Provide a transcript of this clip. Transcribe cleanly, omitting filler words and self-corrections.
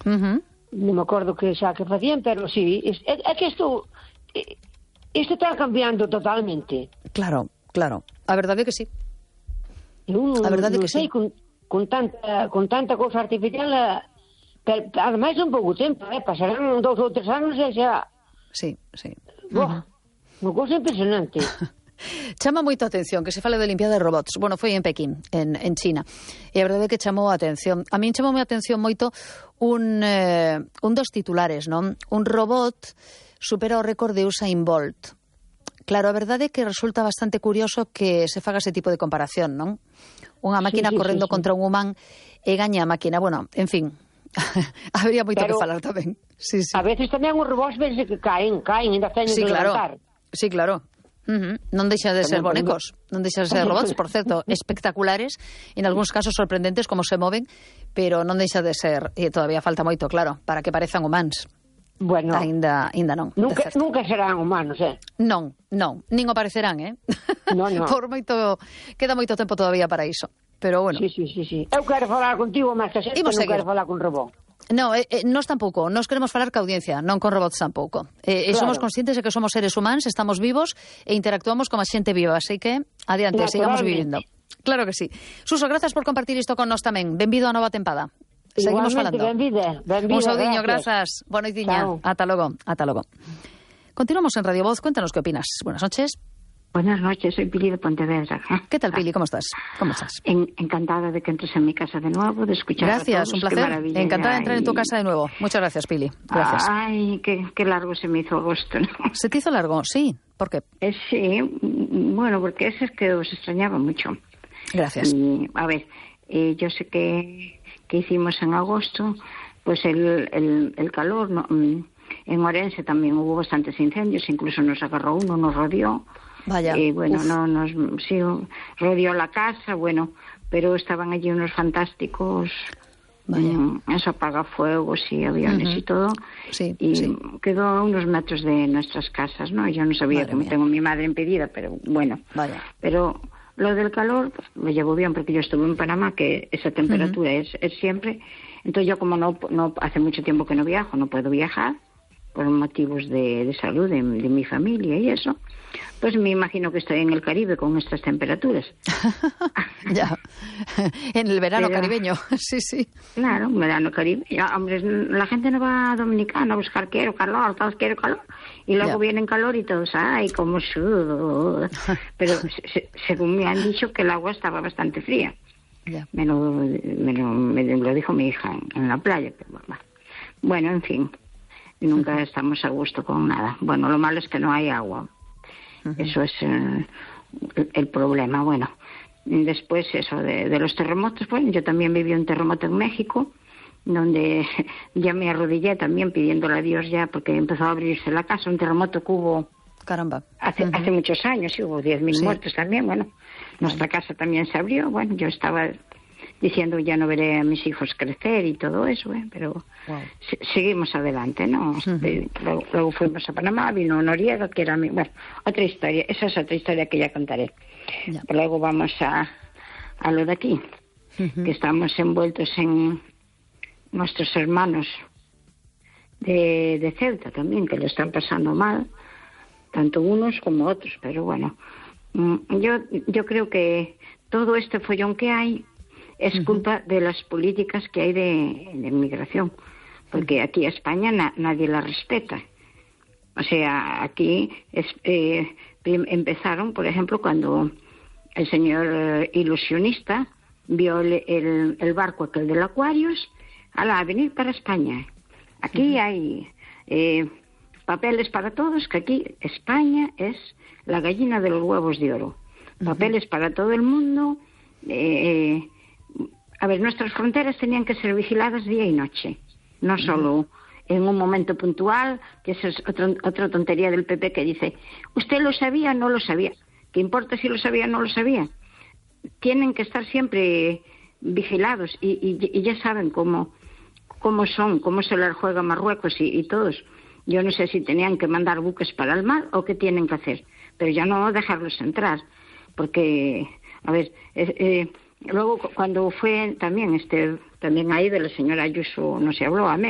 Non me acordo que xa que facían, pero sí, é que isto está cambiando totalmente. Claro. A verdade é que sí. A verdade é que sei, sí. Con tanta cousa artificial, ademais un pouco tempo, pasarán 2 ou 3 anos e xa... Sí. Unha cousa impresionante. Chama moito a atención que se fale de limpiada de robots. Bueno, foi en Pekín, en China. E a verdade é que chamou a atención. A min chamou a atención moito un dos titulares, non? Un robot supera o récord de Usain Bolt. Claro, a verdade é que resulta bastante curioso que se faga ese tipo de comparación, non? Unha máquina correndo contra un humán e gaña a máquina. Bueno, en fin, habría moito que falar tamén. Sí. A veces tamén os robots ves que caen, ainda teñen que levantar. Sí, claro. Non deixa de ser bonecos, non deixa de ser robots, por certo, espectaculares, en algúns casos sorprendentes como se moven, pero non deixa de ser, e todavía falta moito, claro, para que parezan humanos. Bueno, ainda non. Nunca serán humanos, Non, nin o parecerán, Non. Por moito, queda moito tempo todavía para iso, pero bueno. Sí. Eu quero falar contigo, mas que non quero falar con robot. No, nós tampouco, nós queremos falar ca audiencia, non con robots tampouco. Claro. Somos conscientes de que somos seres humanos, estamos vivos e interactuamos como a xente viva, así que adiante, sigamos vivindo. Claro que sí. Suso, grazas por compartir isto con nós tamén. Benvido a nova tempada. Seguimos falando. Benvida, un saudiño, grazas. Boa noitiña. Ata logo. Continuamos en Radio Voz. Cuéntanos qué opinas. Buenas noches. Buenas noches, soy Pili de Pontevedra. ¿Qué tal, Pili? ¿Cómo estás? Encantada de que entres en mi casa de nuevo, de escuchar Gracias, a todos. Un placer. Encantada de entrar en tu casa de nuevo. Muchas gracias, Pili. Gracias. Ay, qué largo se me hizo agosto, ¿no? ¿Se te hizo largo? Sí. ¿Por qué? Sí, bueno, porque es que os extrañaba mucho. Gracias. Y, a ver, yo sé que hicimos en agosto, pues el calor, ¿no? En Orense también hubo bastantes incendios, incluso nos agarró uno, nos rodeó. Vaya. Bueno, sí, rodeó la casa, bueno, pero estaban allí unos fantásticos, eso apagafuegos y aviones y todo, y quedó a unos metros de nuestras casas, ¿no? Yo no sabía que tengo mi madre impedida, pero bueno. Vaya. Pero lo del calor me llevo bien porque yo estuve en Panamá, que esa temperatura es siempre. Entonces yo como no hace mucho tiempo que no viajo, no puedo viajar por motivos de salud de mi familia y eso, pues me imagino que estoy en el Caribe con estas temperaturas. Ya, en el verano caribeño, sí. Claro, un verano caribeño. Hombre, la gente no va a Dominicana a buscar quiero calor, todos quieren calor, y luego vienen calor y todos, ay, como sudo. Pero según me han dicho que el agua estaba bastante fría. Ya. Me lo dijo mi hija en la playa. Pero bueno, en fin. Nunca estamos a gusto con nada. Bueno, lo malo es que no hay agua. Eso es el problema. Bueno, después eso de los terremotos. Bueno, yo también viví un terremoto en México, donde ya me arrodillé también pidiéndole a Dios ya, porque empezó a abrirse la casa. Un terremoto que hubo hace muchos años, y hubo 10.000 muertos también. Bueno, nuestra casa también se abrió. Bueno, yo estaba diciendo ya no veré a mis hijos crecer y todo eso, pero seguimos adelante, ¿no? Luego fuimos a Panamá, vino Noriega, que era otra historia, esa es otra historia que ya contaré. Ya. Pero luego vamos a lo de aquí, que estamos envueltos en nuestros hermanos de Ceuta también, que lo están pasando mal, tanto unos como otros, pero bueno, yo creo que todo este follón que hay es culpa de las políticas que hay de inmigración, porque aquí a España nadie la respeta. O sea, aquí empezaron, por ejemplo, cuando el señor ilusionista vio el barco aquel del Aquarius, a venir para España. Aquí hay papeles para todos, que aquí España es la gallina de los huevos de oro. Papeles para todo el mundo. A ver, nuestras fronteras tenían que ser vigiladas día y noche, no solo en un momento puntual, que esa es otra tontería del PP que dice, ¿usted lo sabía o no lo sabía? ¿Qué importa si lo sabía o no lo sabía? Tienen que estar siempre vigilados y ya saben cómo son, cómo se les juega Marruecos y todos. Yo no sé si tenían que mandar buques para el mar o qué tienen que hacer, pero ya no dejarlos entrar, porque, a ver, luego cuando fue también ahí de la señora Ayuso no se habló,